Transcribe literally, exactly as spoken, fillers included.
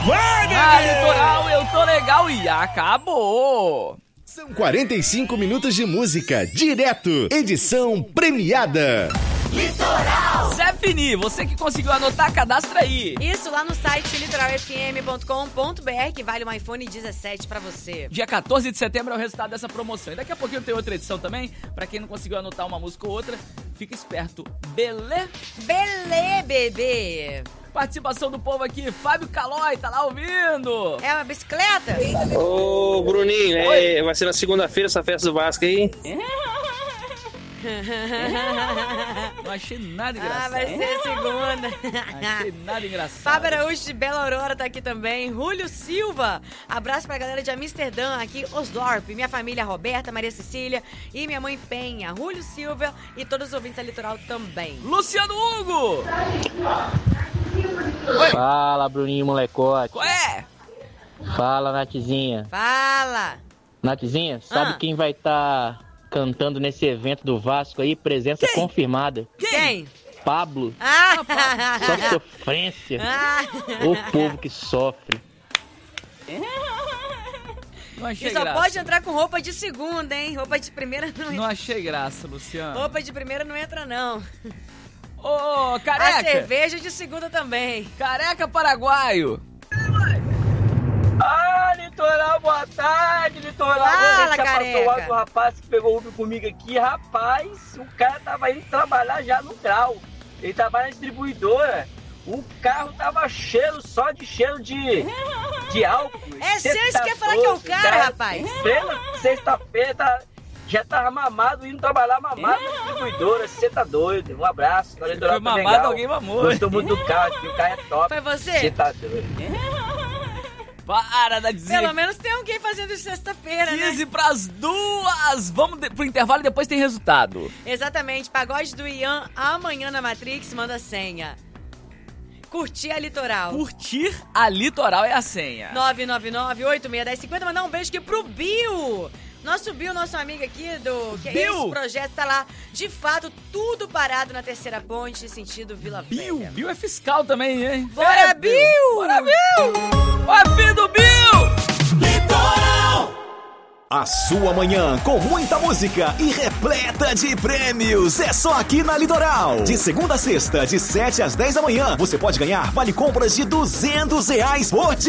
Vai, bebê! Ah, Litoral, eu tô legal e acabou! São quarenta e cinco minutos de música, direto, edição premiada. Litoral! Zé Fini, você que conseguiu anotar, cadastra aí. Isso lá no site litoral f m ponto com ponto b r, que vale um iPhone dezessete pra você. Dia quatorze de setembro é o resultado dessa promoção. E daqui a pouquinho tem outra edição também. Pra quem não conseguiu anotar uma música ou outra, fica esperto. Belê? Belê, bebê! Participação do povo aqui, Fábio Calói, tá lá ouvindo? É uma bicicleta? Ô, Bruninho, é, vai ser na segunda-feira essa festa do Vasco aí? Não achei nada engraçado. Ah, vai ser segunda. Não achei nada engraçado. Fábio Araújo de Bela Aurora tá aqui também. Julio Silva. Abraço pra galera de Amsterdã, aqui Osdorp. Minha família Roberta, Maria Cecília e minha mãe Penha. Julio Silva e todos os ouvintes da Litoral também. Luciano Hugo! Oi. Fala, Bruninho molecote. Qual é? Fala, Natizinha. Fala. Natizinha, sabe ah. quem vai estar tá cantando nesse evento do Vasco aí? Presença quem? confirmada. Quem? Pablo. Ah. Só sofrência. Ah. O povo que sofre. Não achei e só graça. pode entrar com roupa de segunda, hein? Roupa de primeira não entra. Não achei graça, Luciano. Roupa de primeira não entra, não. Ô, careca! A cerveja de segunda também. Careca paraguaio! Ah, Litoral, boa tarde, Litoral. Fala, já careca. passou o rapaz que pegou o Uber comigo aqui. Rapaz, o cara tava indo trabalhar já no grau. Ele trabalha na distribuidora. O carro tava cheiro, só de cheiro de, de álcool. É sério, você quer falar que é o cara, rapaz? Plena sexta-feira, tá... Já tava mamado, indo trabalhar mamado na distribuidora. Você tá doido? Um abraço. Foi tá mamado, legal. Alguém mamou. Gostou muito do carro aqui, o carro é top. Foi você? Você tá doido. Para da dizer. Pelo menos tem alguém fazendo sexta-feira, né? quinze pras duas. Vamos de, pro intervalo e depois tem resultado. Exatamente. Pagode do Ian amanhã na Matrix, manda senha. Curtir a Litoral. Curtir a Litoral é a senha. nove nove nove, oito seis um zero, cinco zero. Mandar um beijo aqui pro Bill. Nosso Bill, nosso amigo aqui do... Que Bill. Esse projeto tá lá, de fato, tudo parado na terceira ponte, sentido Vila Bill, Velha. Bill é fiscal também, hein? Bora, é, Bill! Bora, Bill! Ó, filho do Bill! Litoral! A sua manhã com muita música e repleta de prêmios. É só aqui na Litoral. De segunda a sexta, de sete às dez da manhã, você pode ganhar vale compras de duzentos reais por dia.